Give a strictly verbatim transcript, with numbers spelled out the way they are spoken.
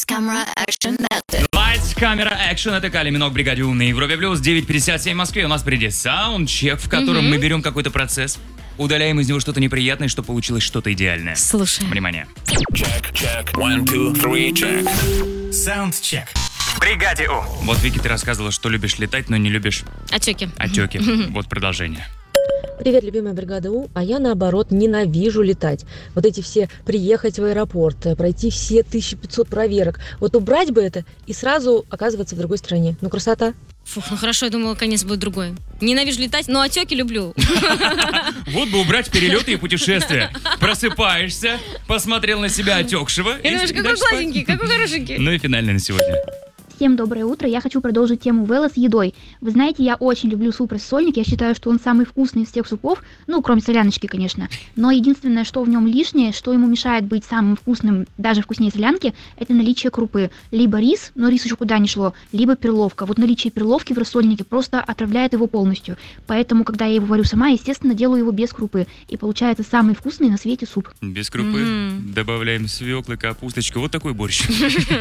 Camera, action, method. Lights, camera, action. Это Кали Минок, бригаде «Умный». Европе плюс девять пятьдесят семь в Москве. У нас впереди саундчек, в котором mm-hmm. мы берем какой-то процесс, удаляем из него что-то неприятное, чтобы получилось что-то идеальное. Слушай. Внимание. Check, check, one, two, three, check. Саундчек. В бригаде У. Вот, Вики, ты рассказывала, что любишь летать, но не любишь Отеки. отеки. Вот продолжение. Привет, любимая бригада У, а я наоборот ненавижу летать. Вот эти все приехать в аэропорт, пройти все тысяча пятьсот проверок. Вот убрать бы это и сразу оказываться в другой стране. Ну, красота. Фух, ну хорошо, я думала, конец будет другой. Ненавижу летать, но отеки люблю. Вот бы убрать перелеты и путешествия. Просыпаешься, посмотрел на себя отекшего. Я думаю, какой гладенький, какой хорошенький. Ну и финальный на сегодня. Всем доброе утро. Я хочу продолжить тему Вэлла с едой. Вы знаете, я очень люблю суп рассольник. Я считаю, что он самый вкусный из всех супов. Ну, кроме соляночки, конечно. Но единственное, что в нем лишнее, что ему мешает быть самым вкусным, даже вкуснее солянки, это наличие крупы. Либо рис, но рис еще куда ни шло, либо перловка. Вот наличие перловки в рассольнике просто отравляет его полностью. Поэтому, когда я его варю сама, естественно, делаю его без крупы. И получается самый вкусный на свете суп. Без крупы Mm-hmm. добавляем свеклы, капусточку. Вот такой борщ.